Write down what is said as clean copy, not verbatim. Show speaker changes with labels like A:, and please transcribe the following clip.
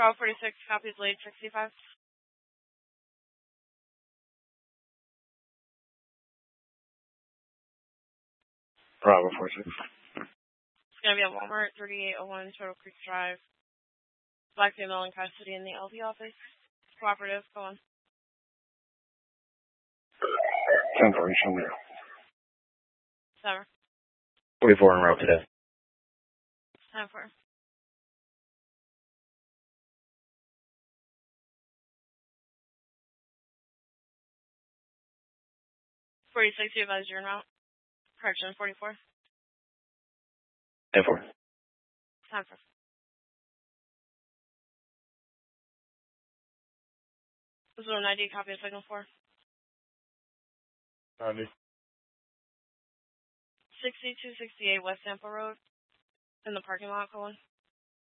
A: Bravo 46, copies lead 65.
B: Bravo 46.
A: It's going to be at Walmart, 3801 Turtle Creek Drive. Black female in custody in the LV office. Cooperative, go on.
B: 10-4, show me.
A: 7.
B: 44 en route today.
A: 10-4. $46, you advise your route. Correction, 44.
B: 10-4.
A: 10-4. This is an ID copy of signal 4.
B: 90.
A: 6268 West Tampa Road. In the parking lot, going.